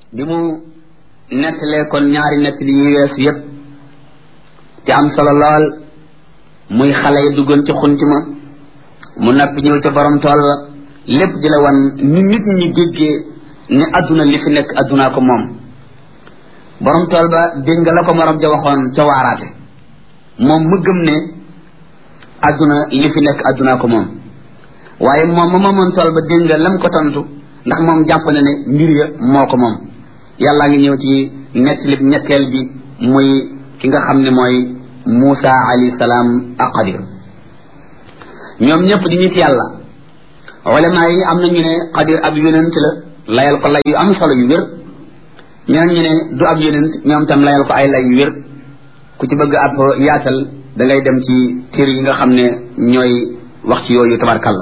bi mu nettalee kon ñaari nettali yu weesu yépp te am solo lool muy xale yi duggoon ci xunti ma mu nappi ñëw ca borom tool ba lépp di la wan ni nit ñi déggee ni adduna li fi nekk addunaa ko moom borom tool ba dégg nga la ko morom ja waxoon ca waaraate moom mu gëm ne adduna li fi nekk addunaa ko moom waaye moom ma moomoon tool ba dégg nga lam ko tontu ndax moom jàpp na ne mbir ya moo ko moom yàllaa ngi ñëw ci nettali ñetteel bi muy ki nga xam ne mooy Muusa alayhi salaam ak Xadir ñoom ñëpp di nit yàlla ulama yi am na ñu ne Xadir ab yonent la layal ko lay yu am solo yu wér ñeneen ñu ne du ab yonent ñoom tam layal ko ay lay yu wér ku ci bëgg ab yaatal da ngay dem ci téere yi nga xam ne ñooy wax ci yooyu tabarkalla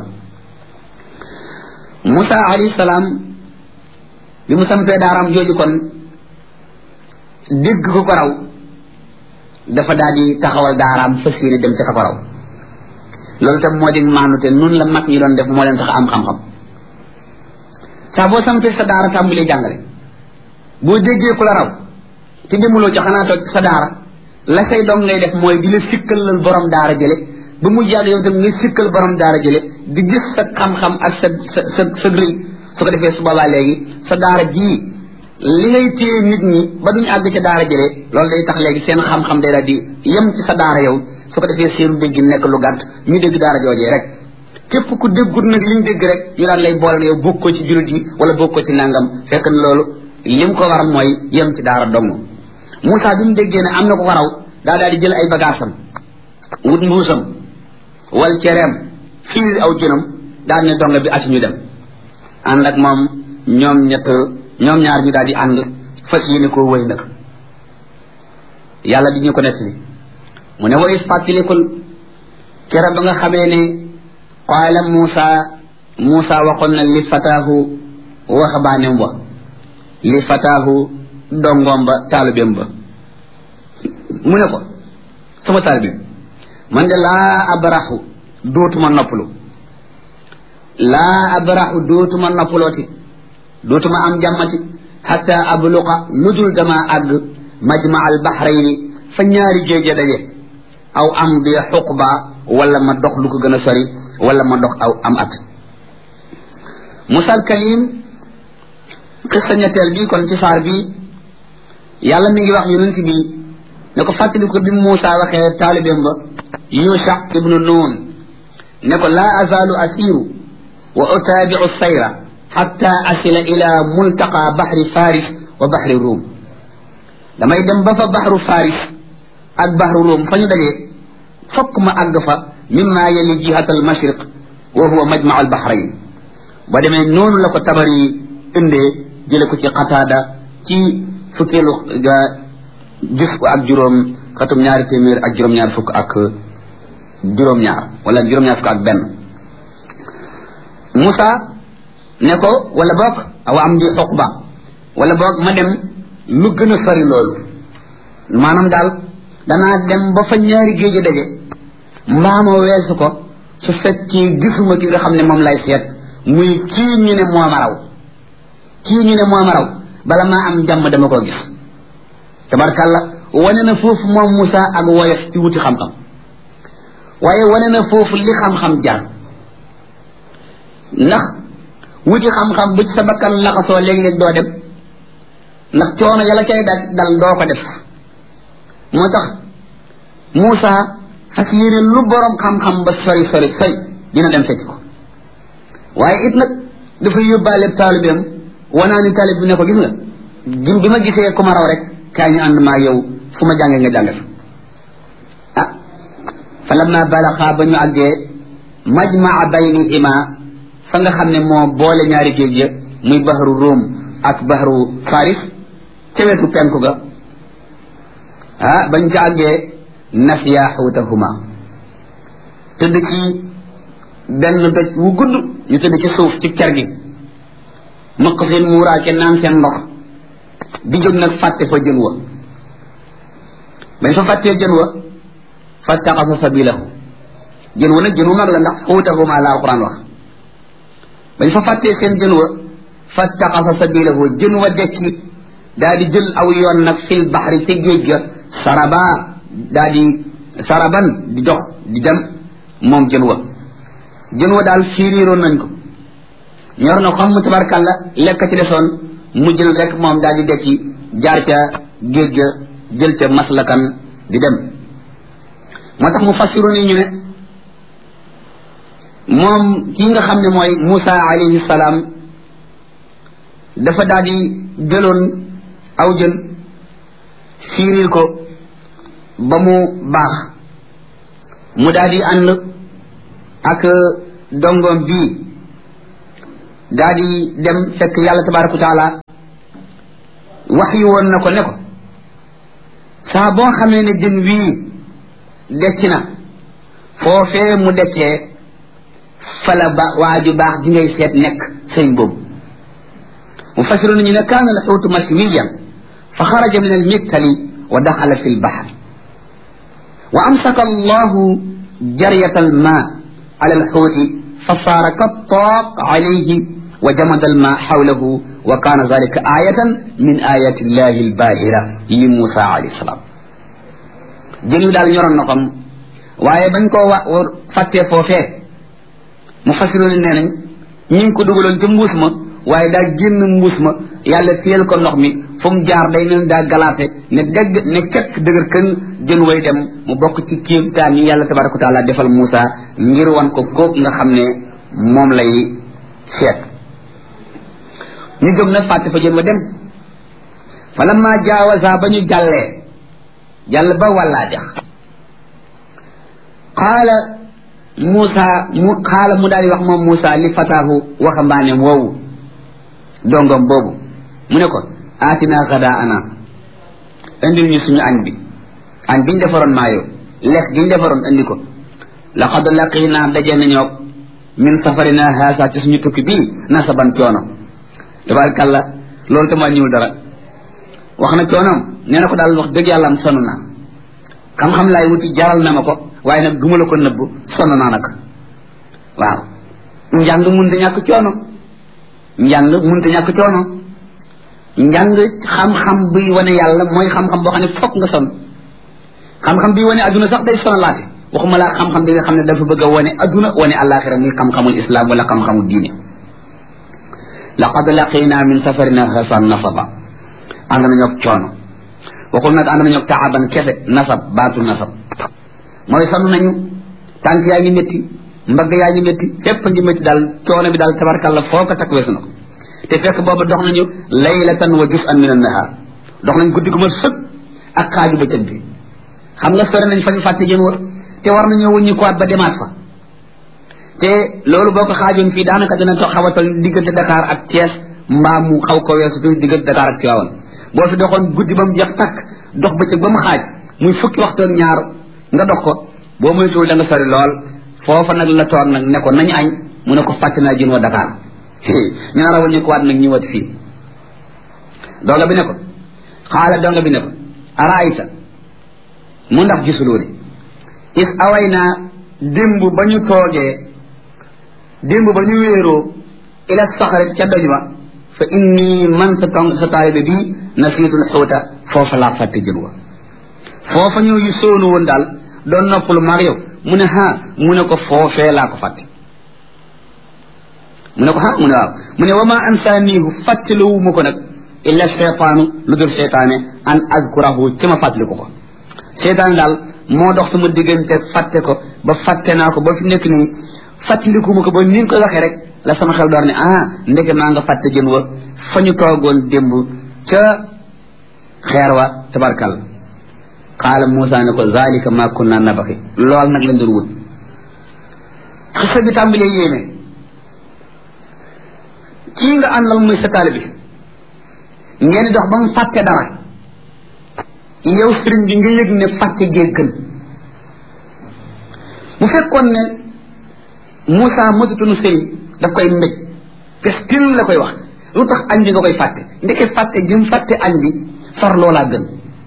Muusa alayhi salaam bi mu sampee daaraam jooju kon dégg ko raw dafa daal di taxawal daaraam fas yéene dem ca ka ko raw loolu tam moo di maanute nun la mag ñi doon def moo leen tax am xam-xam saa boo sampee sa daara tàmbalee jàngale boo déggee ku la raw te demuloo ci xanaa toog sa daara la say doom ngay def mooy di la sikkalal borom daara jële ba mu jàgg yow tam nga sikkal borom daara jële di gis sa xam-xam ak sa rëy su ko defee su boobaa léegi sa daara jii li ngay téye nit ñi ba duñu àgg ca daara jëlee loolu day tax léegi seen xam-xam day daal di yem ci sa daara yow su ko defee seenu dégg nekk lu gàtt ñu dégg daara joojee rek képp ku déggut nag li ñu dégg rek ñu daan lay boole yow bokkoo ci jullit yi wala bokkoo ci nangam fekk na loolu lim ko war mooy yem ci daara dong Moussa bi mu déggee ne am na ko ko raw daal di jël ay bagaasam wut mbuusam wal cereem fiir aw jënam daal ne dong bi ati ñu dem ànd ak moom ñoom ñaar ñu daal di ànd fas yéene koo wëy nag yàlla di ñu ko nettali mu ne way fàttalikul keroog ba nga xamee ne qaala Muusa waxoon na li fataahu waxabaanem wa li fataahu dongoom ba taalubeem ba mu ne ko sama taalibe man de laa abraxu dootuma noppalooti dootuma am jàmmati hatta abluqa lu dul dama àgg majma al bahrayni fa ñaari géej daje aw am bi xuqba wala ma dox lu ko gën a sori wala ma dox aw am at Musa al Kalim xissa ñetteel bi kon ci saar bi yàlla mi ngi wax yonent bi ne ko fàttali ko bi Musa waxee taalibeem ba Yusha ibnu Nun ne ko laa azalu asiru wa utaabiu sayra hatta asila ila multaqa bahri faris wa bahri rum damay dem ba fa bahru faris ak bahru rum fa ñu dajee fokk ma àgg fa mimma yali jihat al mashriq wa huwa majma al bahrayn ba demee noonu la ko Tabari indee jële ko ci Qataada ci fukkeelu ga gis ko ak juróom xatum ñaari téeméer ak juróom-ñaar fukk ak juróom-ñaar wala juróom-ñaar fukk ak benn Musa ne ko wala boog awa am di xuqba wala boog ma dem lu gën a sori loolu maanaam daal danaa dem ba fa ñaari géej daje mbaama weesu ko su fekkee gisuma ki nga xam ne moom lay seet muy kii ñu ne moo ma raw bala maa am jàmm dama ko gis tabarkàlla wane na foofu moom Musa ak woyof ci wuti xam-xam waaye wane na foofu li xam-xam jar ndax wuti xam-xam bu ci sa bakkan laxasoo léeg-léeg doo dem ndax coono yàlla cay dal doo ko def moo tax Muusa fas yéene lu borom xam-xam ba sori dina dem fekk ko waaye it nag dafa yóbbaale taalibeem wanaa ni taalib bi ne ko gis nga bi ma gisee ku ma raw rek kaay ñu ànd maa yow fu ma jàngee nga jànge fa fa lamma balaxa ba ñu àggee majmaa baynihima fa nga xam ne moo boole ñaari géej ya muy bahru Rum ak bahru Faris ca wetu penku ga bañ ca àggee nasiya xuutahuma tëdd ci benn doj wu gudd ñu tëdd ci suuf ci ker gi mëq seen muuraake naan seen ndox di jóg nag fàtte fa jën wa bañ fa fàttee jën wa fattaxasa sabilahu jën wa nag jën wu mag la ndax xuutahuma la alquran wax bañ fa fàttee seen jën wa fattaxasa sabilahu jën wa dekki daal di jël aw yoon nag fil baxri ci géej ga saraba daal di saraban di dox di dem moom jën wa daal fiiriiroon nañ ko ñor na xam mu tabarkàlla lekk ci desoon mu jël rek moom daal di dekki jaar ca géej ga jël ca maslakan di dem moo tax mu fassiru ni ñu ne moom kii nga xam ne mooy Moussa alayhi salaam dafa daal di jëloon aw jën fiiriir ko ba mu baax mu daal di ànd ak dongoom bii daal di dem fekk yàlla tabaraka wa taala wax yu woon na ko ne ko saa boo xamee ne jën wii decc na foofee mu deccee fala ba waaju baax di ngay seet nekk sëñ boobu mu fasiru nañu ne kaana alxuutu mashwiyan fa xaraja min almiktali wa daxala fi lbaxr wa amsaka allahu jariyata alma ala alxuuti fa saara kattaaq alayhi wa jamada alma xawlahu wa kaana dalika ayatan min ayati illahi albahira li Musa alayhi salaam jën yu daal ñoroon na xam waaye bañ koo fàttee foofee mu fasiru nee nañ ñi ngi ko dugaloon ca mbuus ma waaye daa génn mbuus ma yàlla téyel ko ndox mi fu mu jaar day mel daa galaate ne dégg ne kekk dëgër kën jën way dem mu bokk ci kéemtaan yi yàlla tabaraka wa taala defal Moussa ngir wan ko kóog nga xam ne moom lay seet ñu jóg nag fàtte fa jën wa dem fa lamma jaawaza ba ñu jàll ba wàllaa jax xaala mu daal di wax moom Moussa li fataahu waxambaaneem woowu dongom boobu mu ne ko aatina gadaana indil ñu suñu añ biñ defaroon maayo lekk giñ defaroon indi ko laqad laqina daje nañoo min safarina haasa ci suñu tukki bii nasaban coono tabarakàllah loolu tam ñëwul dara wax na coonoom nee na ko daal wax dëgg yàlla am sonn naa xam-xam laay wuti jaral na ma ko waaye nag duma la ko nëbb sonn naa nag waaw njàng mënta ñàkk coono njàng xam-xam buy wane yàlla mooy xam-xam boo xam ne fokk nga sonn xam-xam bi wane adduna sax day sonalaate waxuma laa xam-xam bi nga xam ne dafa bëgg a wane adduna wane àllaaxira muy xam-xamul islam wala xam-xamul diine laqad laqina min safarina hasan nasaba ànd nañoo coono waxul nag ànd nañoo taaban kese nasab baatu nasab mooy sonn nañu tànk yaa ngi métti mbagg yaa ngi métti fépp ngi métti daal coono bi daal tabarkàlla foo ko takk weesu na ko te fekk boobu dox nañu laylatan wa juz'an min an-nahar dox nañ guddi gu ma sëg ak xaaju bëccëg bi xam nga sori nañ fa ñu fàtte jën wa te war nañoo wëññi ko ba demaat fa te loolu boo ko xaajoon fii daanaka dina xawatal diggante Dakar ak Thiès mbaa mu xaw ko weesu tuuti diggante Dakar ak Tivaouane boo fi doxoon guddi ba mu jeex takk dox bëccëg ba mu xaaj muy fukki waxtu ak ñaar nga dox ko boo moytuwul da nga sori lool foofa nag la toog nag ne ko nañu añ mu ne ko fàtte naa jën wa Dakar ñu nar a wëññi ko waat nag ñëwaat fii donga bi ne ko araayta mu ndax gisuloo de is away naa démb ba ñu toogee démb ba ñu wéeroo ila saxarit ca doj ba fa inni man sa taalibe bii nasiitul xuuta foofa laa fàtte jën wa foofa ñëw yu soonu woon daal doon noppalu maag yow mu ne mu ne ko foofee laa ko fàtte mu ne ko mu ne waaw mu ne wa ma ansaaniihu fàttaliwu ma ko nag illa cheytaanu lu dul cheytaane an azkurahu ci ma fàttaliku ko cheytaane daal moo dox sama diggante fàtte ko ba fàtte naa ko ba fi nekk nii fàttaliku ma ko ba ni nga ko waxee rek la sama xel door ne ndeke maa nga fàtte jën wa fa ñu toogoon démb ca xeer wa tabarkal qaala Moussa ne ko zalika ma kunna nabaxi lool nag lañ doon wut xisa bi tàmbalee yéeme kii nga àndal muy sa taalibe bi ngeen di dox ba mu fàtte dara yow sëriñ bi nga yëg ne fàtte gee gën bu fekkoon ne Moussa mosutunu sëriñ daf koy mbéj pestil la koy wax lu tax añ bi nga koy fàtte ndeke fàtte jëm fàtte añ bi far loolaa gën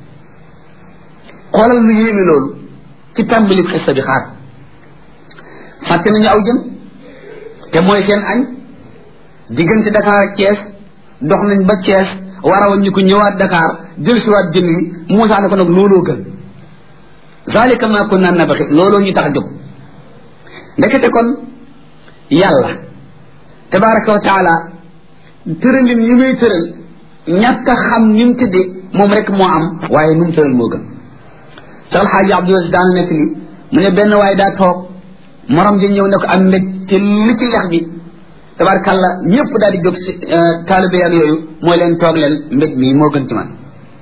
xoolal lu yéeme loolu ci tàmbali xissa bi xaar fàtte nañu aw jëm te mooy seen añ diggante Dakar ak Thiès dox nañ ba Thiès war a waññi ko ñëwaat Dakar jël si waat jën wi Moussa ne ko nag looloo gën zalika ma kunna nabghi looloo ñu tax a jóg ndekete kon yàlla tabaraka wa taala tëralin yi muy tëral ñàkk a xam ni mu tëddee moom rek moo am waaye nu mu tëral moo gën Cheikh Alhaaji Abdou Aziz daan nekk li mu ne benn waaye daa toog morom ji ñëw ne ko am mbég te li ci lex bi tabarkalla ñëpp daal di jóg si taalibe ak yooyu mooy leen toog leen mbég mi moo gën ci man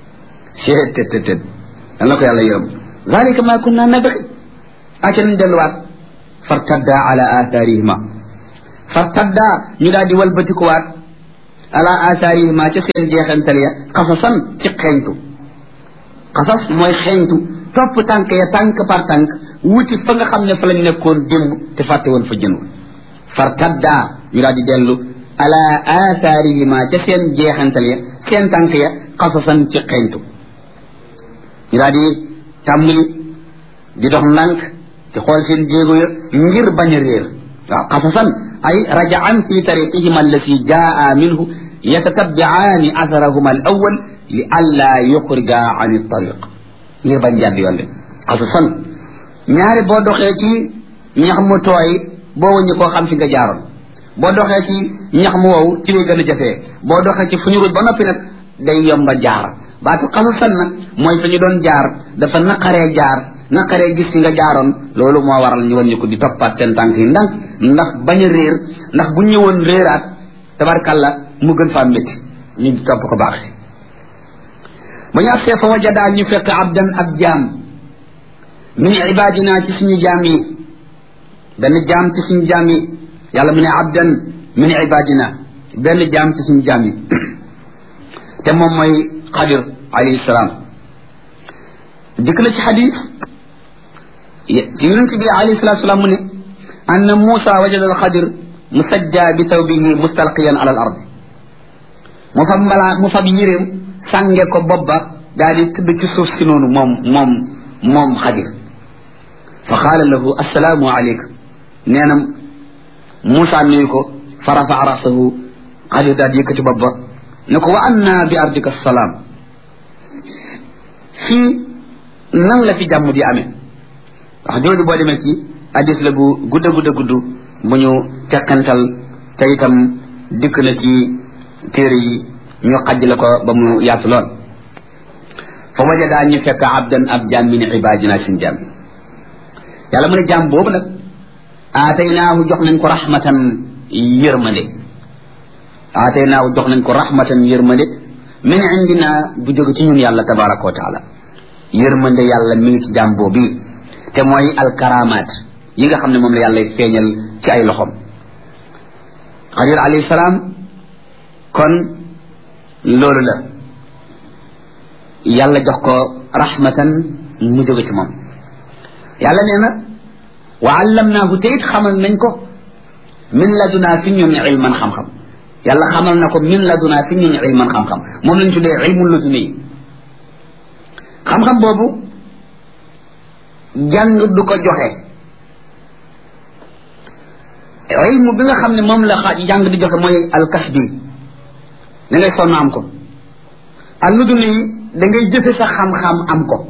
tët dan la ko yàlla yërëm zalika ma kunna nabghi aca nañ delluwaat fartadda ala atharihima fartadda ñu daal di walbatikuwaat ala atharihima ca seen jeexantal ya xasasan ci xeeñtu xasas mooy xeeñtu topp tànk ya tànk par tànk wuti fa nga xam ne fa lañ nekkoon démb te fàtte woon fa jënu fartadda ñu daal di dellu ala atharihima ca seen jeexantal ya seen tànk ya xasasan ci xeeñtu ñu daal di tàmbali di dox ndànk di xool seen jéego ya ngir bañ a réer waaw xasasan ay rajaan fi tariqihima allati jaa minhu yatatabiaani atharahuma al awal li alla yuxrija an tariq ngir bañ jàdd yoon de xasasan ñaari boo doxee ci ñax mu tooy boo wëññi koo xam fi nga jaaroon boo doxee ci ñax mu wow ci lay gën a jafee boo doxee ci fu ñu ruj ba noppi nag day yomba jaar baatu xasasan nag mooy fa ñu doon jaar dafa naqaree jaar naqaree gis fi nga jaaroon loolu moo waral ñu wàññi ko di toppaat seen tànk yi ndànk ndax bañ a réer ndax bu ñëwoon réeraat tabarkalla mu gën faa métti ñu topp ko baax si ba ñu agsee fa wajadaa ñu fekk abdan ab jaam min ibadina ci suñu jaam yi benn jaam ci suñu jaam yi yàlla mu ne abdan min ibadina benn jaam ci suñu jaam yi te moom mooy xadir alayhi salaam dikk na ci xadis yonent bi alayhi salatu salaam mu ne anna Muusa wajada al xadir musajja bi thawbihi mustalqiyan ala al ard mu fab yéreem sànge ko bopp ba daal di tëdd ci suuf si noonu moom xadir fa qaala lahu assalaamu alayka nee na Muusa nuyu ko fa rafa'a rasahu xadir daal di yëkkati bopp ba ne ko wa anna bi ardika salaam fii nan la fi jàmm di amee wax jooju boo demee ci hadis la bu gudd bu ñu teqantal te itam dikk na ci téere yi ñu xajj la ko ba mu yaatu lool fa wajadaa ñu fekk abdan ab jaam min ibadina sin jaam yàlla mu ne jaam boobu nag aataynaahu jox nañ ko rahmatan yërmande aataynaahu jox nañ ko rahmatan yërmande min indina bu jóge ci ñun yàlla tabaraka wa taala yërmande yàlla mi ngi ci jaam boobu te mooy alkaramaat yi nga xam ne moom la yàlla feeñal ci ay loxom xadir alayhi salaam kon loolu la yàlla jox ko rahmatan mu jóge ci moom yàlla nee na wa allamnaahu te it xamal nañ ko min ladunaa fi ñun ilman xam-xam yàlla xamal na ko min ladunaa fi ñun ilman xam-xam moom lañ tuddee ilmul laduni xam-xam boobu jàng du ko joxe ilmu bi nga xam ne moom la jàng di joxe mooy alkasbi da ngay sonn am ko al laduni da ngay jëfe sa xam-xam am ko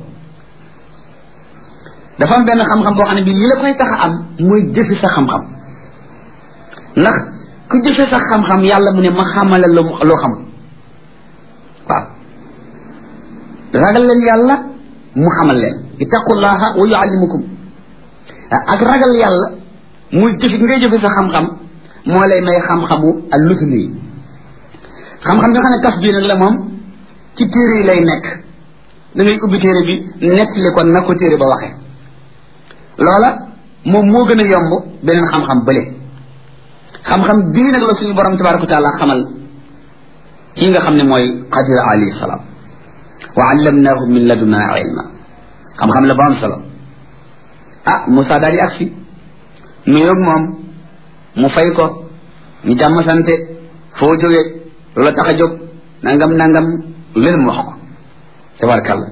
dafa am benn xam-xam boo xam ne bii li la koy tax a am mooy jëfe sa xam-xam ndax ku jëfe sa xam-xam yàlla mu ne ma xamala loo xam waaw ragal leen yàlla mu xamal leen ittaqullaha wa yuallimukum ak ragal yàlla muy jëfe ngay jëfe sa xam-xam moo lay may xam-xamu al lusni yi xam-xam nga xam ne kas bii nag la moom ci téere yi lay nekk da ngay ubbi téere bi nettali ko na ko téere ba waxee loola moom moo gën a yomb beneen xam-xam bële xam-xam bii nag la suñu borom tabaraka wa taala xamal kii nga xam ne mooy xadir alayhi salaam wa allamnaahu min laduna ilma xam-xam la ba am solo ah Moussa daal di agsi nuyoog moom mu fay ko ñu jàmm sante foo jógee loola tax a jóg nangam leen mu wax ko tabarakallah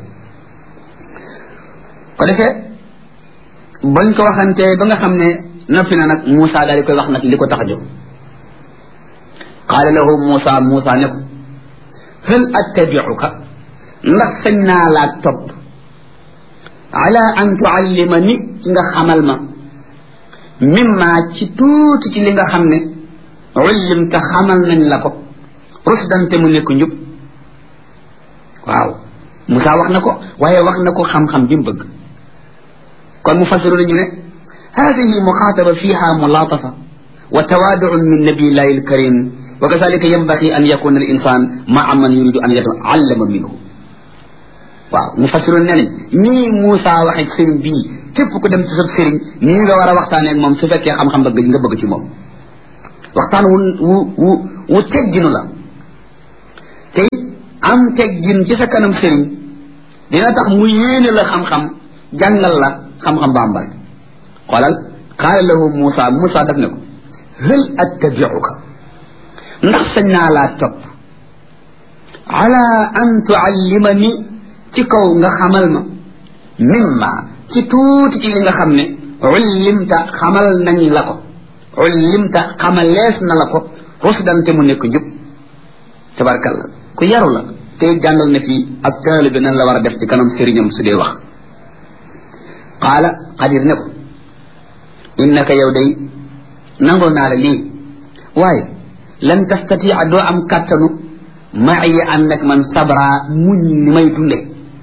ko defee bañ ko waxantee ba nga xam ne noppi na nag Moussa daal di koy wax nag li ko tax a jóg qaala lahu Moussa ne ko hal attabi'uka ndax sañ naa laa topp ala an tuallimani ci nga xamal ma mimma ci tuuti ci li nga xam ne ullimta xamal nañ la ko rusdan te mu nekk njub waaw Moussa wax na ko waaye wax na ko xam-xam bi mu bëgg kon mu fasiru nañu ne hadihi muxaataba fiha mulatafa wa tawaduun min nabiyillahi alkarim wa kazalika yanbaghi an yakuna al insan maa man yuridu an yataallama minhu waaw mu fasiru ne nañ nii Moussa waxe sëriñ bii képp ku dem ci sa sëriñ nii nga war a waxtaanee ak moom su fekkee xam-xam bëgg nga bëgg ci moom waxtaan wu tegginu la te am teggin ci sa kanam sëriñ dina tax mu yéene la xam-xam jàngal la xam-xam ba am bari xoolal qaala lahu Moussa daf ne ko hal attabi'uka ndax sañ naa laa topp ala an tuallimani ci kaw nga xamal ma mimma ci tuuti ci li nga xam ne ullimta xamal nañ la ko ullimta xamalees na la ko rusdante mu nekk njub tabarkalla ku yaru la te jàngal na fii ab taalibe nan la war a def ci kanam sëriñam su dee wax qaala Xadir ne ko innaka yow day nangoo naa la lii waaye lan tastatia doo am kàttanu ma'i ànd ak man sabra muñ ni may dunde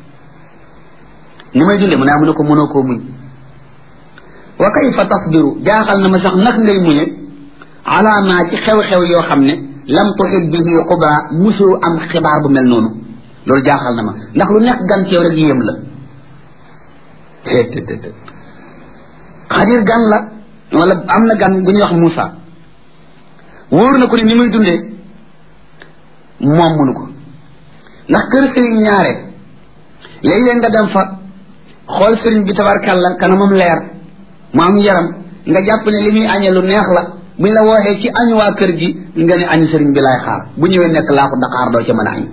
mu naa mu ne ko mënoo koo muñ wa kayfa tasbiru jaaxal na ma sax nag ngay muñe ala ma ci xew-xew yoo xam ne lam tuhit bihi xubra musoo am xibaar bu mel noonu loolu jaaxal na ma ndax lu nekk gan ci yow rek yéem la Xadir gan la wala am na gan bu ñuy wax Moussa wóor na ko ni muy dundee moom mënu ko ndax kër sëriñ ñaare léeg-léeg nga dem fa xool sëriñ bi tabarkàlla kanamam leer mu am yaram nga jàpp ne li muy añee lu neex la buñ la wooxee ci añ waa kër gi nga ne añ sëriñ bi laay xaar bu ñëwee nekk laa ko daqaar doo ca mën a añ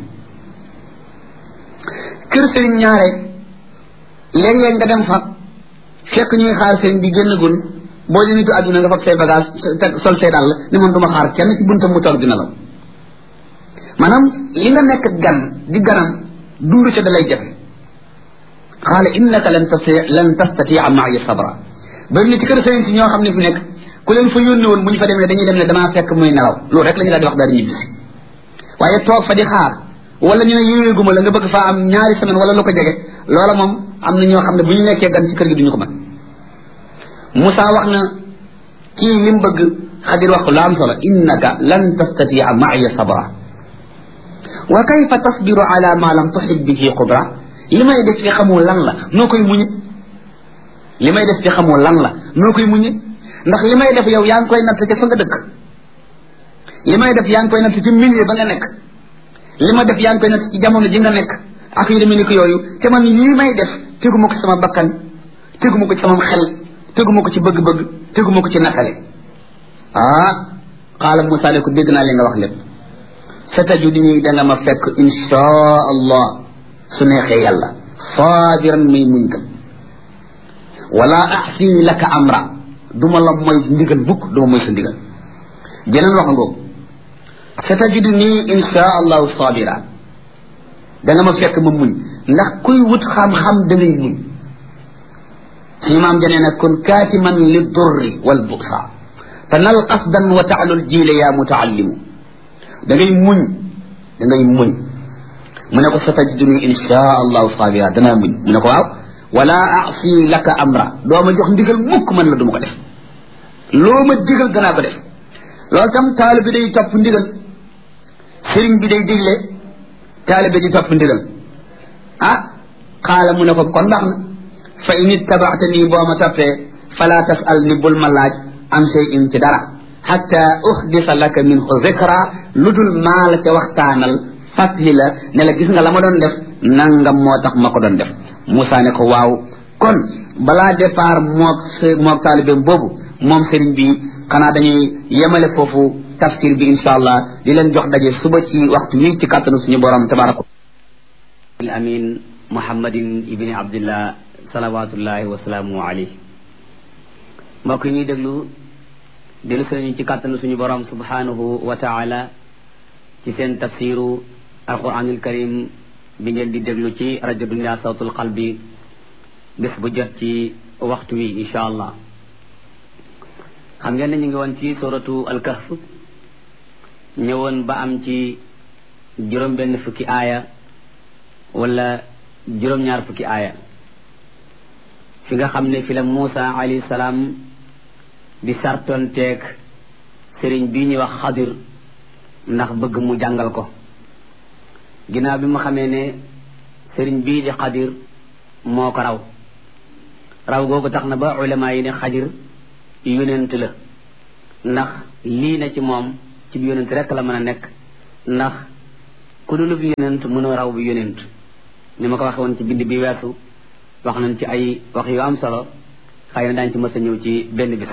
kër sëriñ ñaare léeg-léeg nga dem fa fekk ñuy xaar sëriñ bi génn gun boo di nitu àdduna nga fab say bagage sol say dàll ni man duma xaar kenn ci buntam mu toog dina la maanaam li nga nekk gan di ganam dund ca da lay jafe xaala innaka lan tastatia maaya sabra bari na ci kër sëriñ si ñoo xam ne fi nekk ku leen fa yónni woon bu ñu fa demee dañuy dem ne damaa fekk muy nelaw loolu rek la ñu daal di wax daal di ñibbisi waaye toog fa di xaar wala ñu ne yéeguma la nga bëgg faa am ñaari semaine wala lu ko jege loola moom am na ñoo xam ne bu ñu nekkee gan ci kër gi duñu ko mën Moussa wax na kii li mu bëgg Xadir wax ko lu am solo innaka lan tastatia maaya sabra wa kayfa tasbiru ala ma lam tuhit bihi qudra li may def ci xamoo lan la noo koy muñe li may def ci xamoo lan la noo koy muñe ndax li may def yow yaa ngi koy natt ca fa nga dëkk li may def yaa ngi koy natt ci milieu ba nga nekk li ma def yaa ngi koy natt ci jamono ji nga nekk ak yu demee ni ko yooyu te man lii may def teguma ko ci sama bakkan teguma ko ci sama xel teguma ko ci bëgg-bëgg teguma ko ci nattale qaala Moussa ne ko dégg naa li nga wax lépp satajiduni da nga ma fekk inshaa Allah su neexee yàlla sabiran muy muñ kat wala axsi laka amra duma la mooy ndigal bukk duma mooy sa ndigal jeneen wax ngoogu satajiduni inshaa Allahu sabira da nga ma fekk ma muñ ndax kuy wut xam-xam da ngay muñ si imaam janee nag kun kaatiman li durri wal busa tanal qasdan wa taalul jiile yaa mutaallimu da ngay muñ mu ne ko satajiduni inshaa Allahu sabira danaa muñ mu ne ko waaw wala asi laka amra doo ma jox ndigal mukk man la duma ko def loo ma digal danaa ko def loolu tam taalibe bi day topp ndigal sëriñ bi day digle taalibe di topp ndigal xaala mu ne ko kon baax na fa in ittabaatanii boo ma toppee fala tasal ni bul ma laaj am shay'in ci dara hatta uhdisa laka minhu zikra lu dul maa la ca waxtaanal fàttali la ne la gis nga la ma doon def nangam moo tax ma ko doon def Moussa ne ko waaw kon balaa départ mook taalibeem boobu moom sëriñ bi xanaa dañuy yemale foofu tafsir bi insha allah di leen jox daje suba ci waxtu wi ci kàttanu suñu borom tabaraka al amin muhammadin ibni abdillah salawatullahi wasalaamu alayhi mbokk ñuy déglu dellu suñu ci kàttanu suñu borom subhanahu wa taala ci seen tafsiru alquranul karim bi ngeen di déglu ci rajo Dunya Sawtul Qalbi bés bu jot ci waxtu wi insha allah. xam ngeen ne ñu ngi woon ci suratu al-kahf ñëwoon ba am ci juróom benn fukki aaya wala juróom-ñaar fukki aaya fi nga xam ne fi la Muusa alayhi salaam di sartonteeg sëriñ bii ñuy wax Xadir ndax bëgg mu jàngal ko ginnaaw bi mu xamee ne sëriñ bii di Xadir moo ko raw googu tax na ba ulama yi ne Xadir yonent la ndax lii na ci moom ci bi yonent rek la mën a nekk ndax ku dul bi yonent mënoo raw bi yonent ni ma ko waxe woon ci bind bi weesu wax nañ ci ay wax yu am solo xëy na daañu ci mës a ñëw ci benn bis.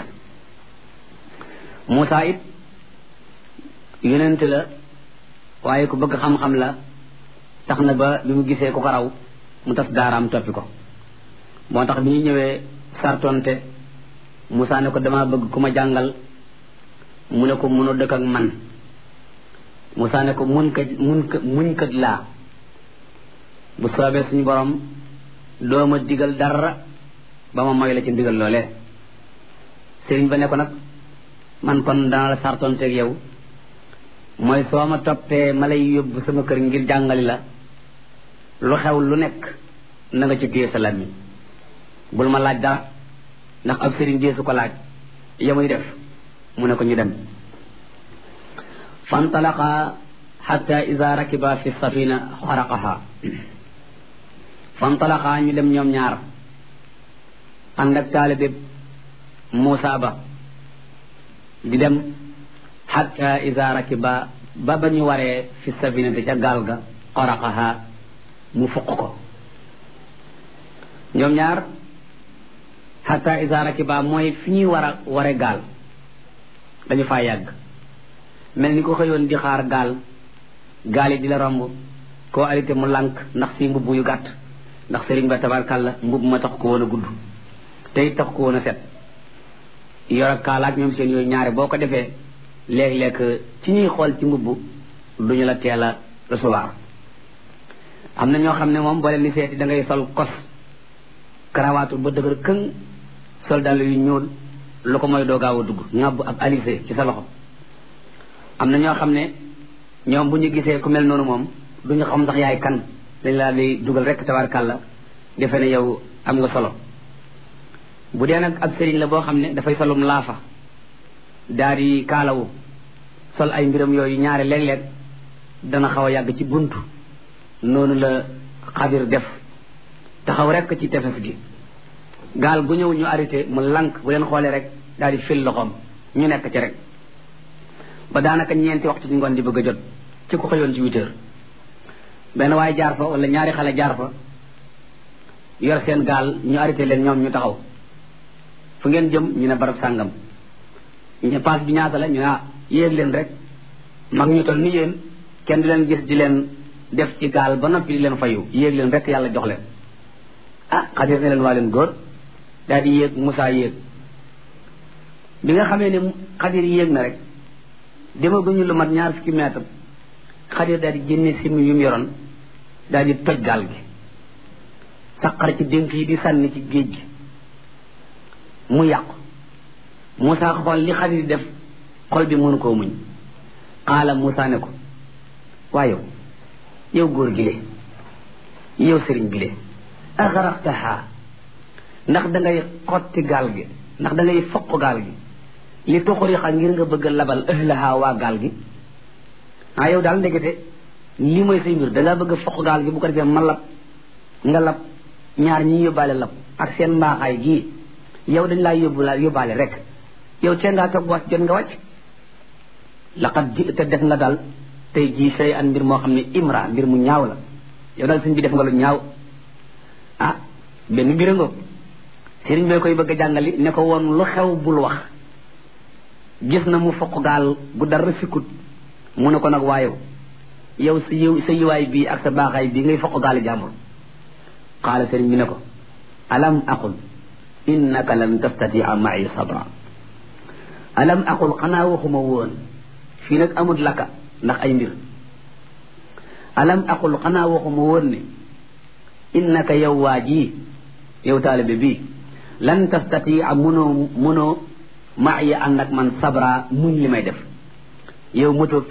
Muusa it yonent la waaye ku bëgg xam-xam la tax na ba bi mu gisee ku ko raw mu tas daaraam toppi ko moo tax bi ñu ñëwee sartonte Muusa ne ko dama bëgg ku ma jàngal mu ne ko mënoo dëkk ak man Muusa ne ko muñkat laa bu soobee suñu borom doo ma digal dara ba ma moy la ci ndigal loolee sëriñ ba ne ko nag man kon dana la sartonteeg yow mooy soo ma toppee ma lay yóbbu sama kër ngir jàngali la lu xew lu nekk na nga ci téye sa làmmiñ bul ma laaj dara ndax ab sëriñ deesu ko laaj yamuy def mu ne ko ñu dem fantalaqa xatta ida rakiba fi safina xaraqaha fantalaqa ñu dem ñoom ñaar ànd ak taalibe Muusa ba di dem xatta ida rakiba ba ñu waree fi safina te ca gaal ga xaraqaha mu fuq ko ñoom ñaar xatta ida rakiba mooy fi ñuy ware gaal dañu faa yàgg mel ni ko xëyoon di xaar gaal yi di la romb koo arrêté mu lànk ndax si mbubb yu gàtt ndax sëriñ ba tabarkàlla mbubb ma tax ko woon a gudd te it tax ko woon a set yor ak kaalaak ñoom seen yooyu ñaare boo ko defee léeg-léeg ci ñuy xool ci mbubb duñu la teel a recevoir am na ñoo xam ne moom boo leen di seeti da ngay sol kos karawaatu ba dëgër këng sol dàll yu ñuul lu ko mooy doo gaaw a dugg ñàbb ab alisé ci sa loxo am na ñoo xam ne ñoom bu ñu gisee ku mel noonu moom duñu xam sax yaay kan dañ laa di dugal rek tabarkàlla defe ne yow am nga solo bu dee nag ab sëriñ la boo xam ne dafay solum laafa daal di kaalawu sol ay mbiram yooyu ñaare léeg-léeg dana xaw a yàgg ci buntu noonu la Xadir def taxaw rek ci tefes gi gaal gu ñëw ñu arrêté mu lànk bu leen xoolee rek daal di fil loxoom ñu nekk ci rek ba daanaka ñeenti waxtu ci ngoon di bëgg a jot ci ku xëyoon ci 8 heures benn waaye jaar fa wala ñaari xale jaar fa yor seen gaal ñu arrêté leen ñoom ñu taxaw fu ngeen jëm ñu ne barab sàngam ñu paas bi ñaata la ñu ne yéeg leen rek mag ñu toll ni yéen kenn di leen gis di leen def ci gaal ba noppi di leen fayu yéeg leen rek yàlla jox leen Xadir ne leen waa leen góor daal di yéeg Muusa yéeg bi nga xamee ne Xadir yéeg na rek dema ba ñu lu mat 20 mètre Xadir daal di génne simi yu mu yoroon daal di toj gaal gi saqar ci dénk yi di sànni ci géej gi mu yàqu Muusa xool li Xadir def xol bi mënu koo muñ xaala Muusa ne ko waaye yow góor gi le yow sëriñ bi le axaraqtaha ndax da ngay xotti gaal gi ndax da ngay foq gaal gi li tuxuriqa ngir nga bëgg a labal ahlaha waa gaal gi yow daal ndekete lii mooy say mbir da ngaa bëgg a foq gaal gi bu ko defee ma lab nga lab ñaar ñi yóbbaale lab ak seen mbaaxaay gii yow dañ laa yóbbaale rek yow tee ngaa toog wàcc jot nga wàcc laqad ji te def nga daal tey jii say an mbir moo xam ne imra mbir mu ñaaw la yow daal sëñ bi def nga lu ñaaw benn mbir nga sëriñ bee koy bëgg a jàngali ne ko woon lu xew bul wax gis na mu foq gaal gu dara fikkut mu ne ko nag waayow yow sa yiwaay bii ak sa baaxaay bii ngay foq gaali jàmbur qaala sëriñ bi ne ko alam aqul innaka lan tastatia ma'i sabra alam aqul xanaa waxuma woon fii nag amut lakka ndax ay mbir alam aqul xanaa waxuma woon ne innaka yow waa ji yow taalibe bi lan tastatia munoo maaya ànd ak man sabra muñ li may def yow matagóob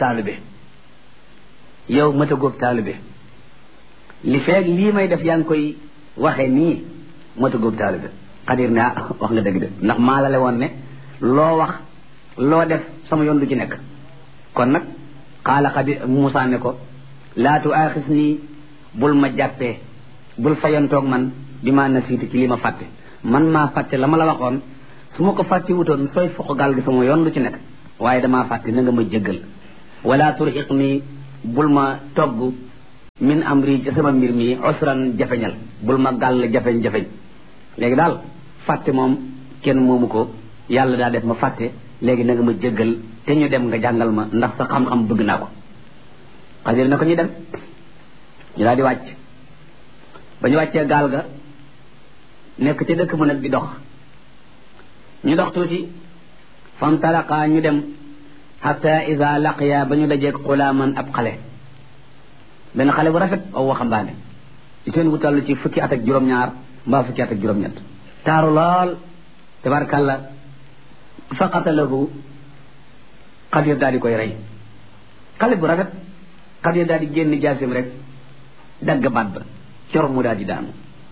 taalibe li feeg lii may def yaa ngi koy waxee nii matagóob taalibe Xadir ne wax nga dëgg de ndax maa la le woon ne loo wax loo def sama yoon du ci nekk kon nag xaala Xadir Muusaa ne ko laa tuaaxis nii bul ma jàppee bul fayantoog man bi ma nasiitu ci li ma fàtte man maa fàtte la ma la waxoon su ma ko fàtte wutoon sooy foq gaal gi sama yoon lu ci nekk waaye damaa fàtte na nga ma jéggal wala turxiq nii bul ma togg min amri ci sama mbir mi usran jafeñal bul ma gàll jafeñ léegi daal fàtte moom kenn moomu ko yàlla daa def ma fàtte léegi na nga ma jéggal te ñu dem nga jàngal ma ndax sa xam-xam bëgg naa ko Xadir na ko ñu dem ñu daal di wàcc ba ñu wàccee gaal ga nekk ca dëkk mu nag di dox ñu dox tuuti fantalaqaa ñu dem hatta ida laqiya ba ñu dajeeg xulaaman ab xale benn xale bu rafet aw waxambaane ci seen bu toll ci fukki at ak juróom-ñaar mbaa fukki at ak juróom-ñett taaru lool tabarkàlla fa qatalahu Xadir daal di koy rey xale bu rafet Xadir daal di génn jaasim rek dagg baat ba cor mu daal di daanu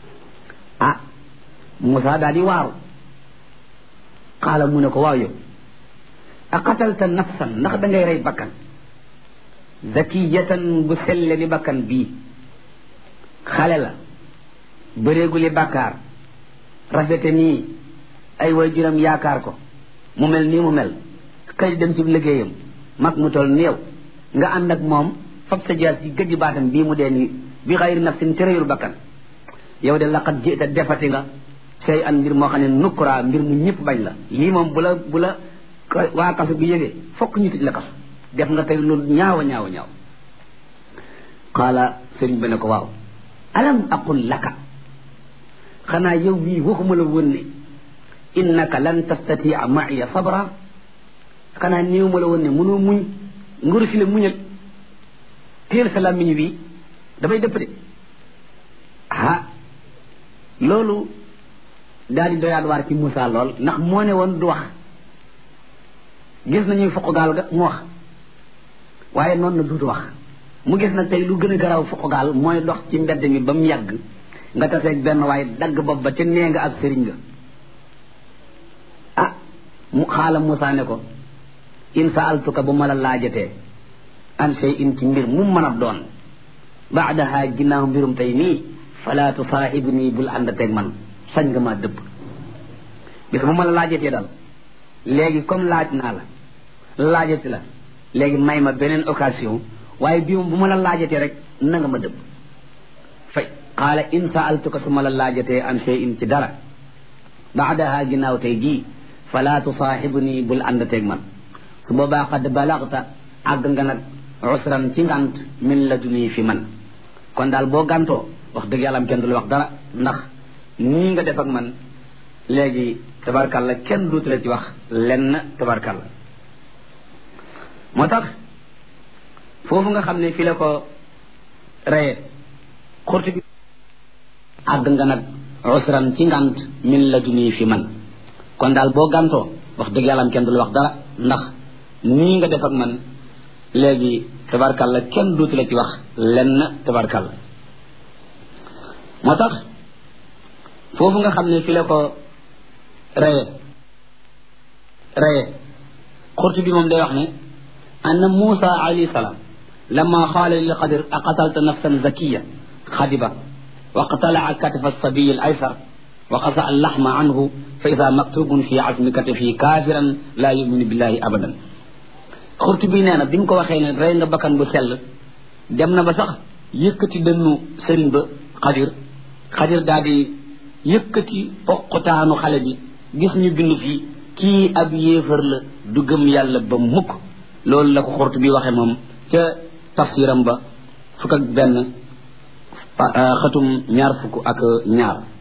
Muusaa daal di waaru xaala mu ne ko waaw yow a qatalta nafsan ndax da ngay rey bakkan zakiyatan bu selle ni bakkan bii xale la bëreeguli bàkkaar rafete nii ay waajuram yaakaar ko mu mel nii mu mel kay dem ci liggéeyam mag mu toll néew nga ànd ak moom fab sa jaas yi gëj baatam bii mu dee nii bi xayri nafsin ci reyul bakkan yow de laqad jita defati nga sey an mbir moo xam ne nukkura mbir mu ñëpp bañ la lii moom bu la waa kasu bi yëgee fokk ñu tëj la kasu def nga tey lu ñaaw qaala sëriñ bi ne ko waaw alam aqul laka xanaa yow bii waxuma la woon ne innaka lan tastatia ma'iya sabra xanaa néew ma la woon ne mënoo muñ nguru si la muñal téel sa làmmiñ wi dafay dëpp de loolu daal di doyaat waar ci Muusaa lool ndax moo ne woon du wax gis nañuy foq gaal ga mu wax waaye noonu na duutu wax mu gis nag tey lu gën a garaaw foq gaal mooy dox ci mbedd mi ba mu yàgg nga taseeg benn waaye dagg bopp ba ca nee nga ak sëriñ nga mu xaala Muusaa ne ko in saaltuka bu ma la laajatee an shay'in ci mbir mu mën a doon baadaha ginnaaw mbirum tey nii fala tusaahibni bul àndateeg man sañ nga maa dëpp bis bu ma la laajatee daal léegi comme laaj naa la laajati la léegi may ma beneen occasion waaye bii moom bu ma la laajatee rek na nga ma dëpp fay qaala in saaltuka su ma la laajatee an shay'in ci dara baadaha ginnaaw tey jii fala tusaahibni bul àndateeg man su boobaa qad balagta àgg nga nag usran ci ngant min laduni fi man kon daal boo gàntoo wax dëgg yàlla am kenn du la wax dara ndax nii nga def ak man léegi tabarkalla kenn duutu la ci wax lenn tabarkalla moo tax foofu nga xam ne fi la ko reye xurtu bi àgg nga nag usran ci ngant min laduni fi man kon daal boo gàntoo wax dëgg yàlla am kenn du la wax dara ndax nii nga def ak man léegi tabarkalla kenn duutu la ci wax lenn tabarkalla moo tax foofu nga xam ne fi la ko reye xurtu bi moom day wax ne anna Muusa alayhi salaam lamma qaala lil Xadir aqatalta nafsan zakiya xadiba wa qatala'a katifa as-sabiy al-aysar wa qasa al-lahma anhu fa ida maktubun fi azmi katifi kaafiran laa yuminu billahi abadan xurtu bi nee na bi mu ko waxee ne rey nga bakkan bu sell dem na ba sax yëkkati dënnu sëriñ ba Xadir daal di yëkkati poqutaanu xale bi gis ñu bind fii kii ab yéefar la du gëm yàlla ba mukk loolu la ko xurtu bi waxee moom ca tafsiram ba fukk ak benn xatum ñaar fukk ak ñaar